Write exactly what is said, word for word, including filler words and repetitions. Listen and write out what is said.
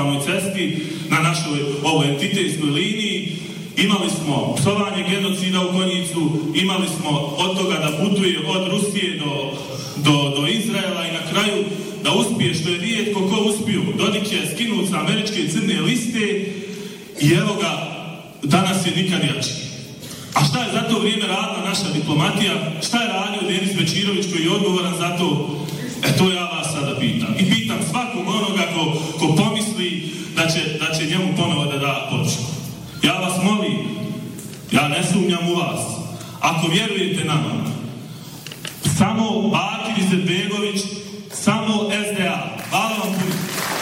autokefalnoj cesti, na našoj ovoj entitetskoj liniji. Imali smo psovanje genocida u Konjicu, imali smo od toga da putuje od Rusije do, do, do Izraela i na kraju da uspije, što je rijetko ko uspiju. Dodik je skinut sa američke crne liste i evo ga, danas je nikad jači. A šta je za to vrijeme radila naša diplomatija? Šta je radio Denis Bečirović koji je odgovoran za to? E to ja vas sada pitam. I pitam svakog onoga ko, ko pomisli da će, da će njemu ponovo da da podršku. Ja vas molim, ja ne sumnjam u vas, ako vjerujete nama, samo Bakir Izetbegović, samo S D A. Hvala vam puno.